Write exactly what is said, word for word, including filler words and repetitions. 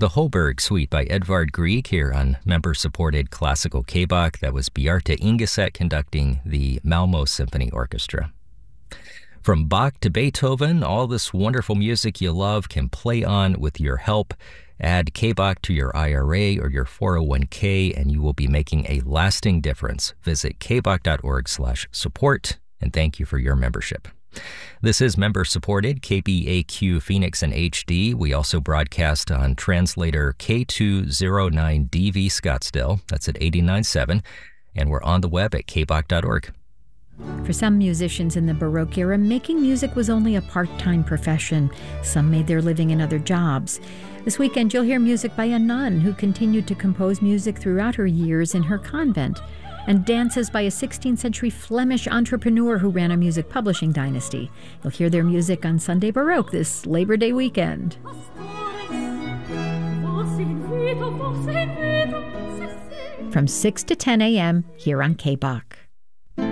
the Holberg Suite by Edvard Grieg here on member-supported classical K-Bach. That was Bjarte Ingeset conducting the Malmö Symphony Orchestra. From Bach to Beethoven, all this wonderful music you love can play on with your help. Add K-Bach to your I R A or your four oh one k, and you will be making a lasting difference. Visit kbach.org slash support, and thank you for your membership. This is member-supported K B A Q Phoenix and H D. We also broadcast on translator K two oh nine D V Scottsdale. That's at eighty-nine point seven. And we're on the web at k bach dot org. For some musicians in the Baroque era, making music was only a part-time profession. Some made their living in other jobs. This weekend, you'll hear music by a nun who continued to compose music throughout her years in her convent, and dances by a sixteenth century Flemish entrepreneur who ran a music publishing dynasty. You'll hear their music on Sunday Baroque this Labor Day weekend. From six to ten a.m. here on K-Bach.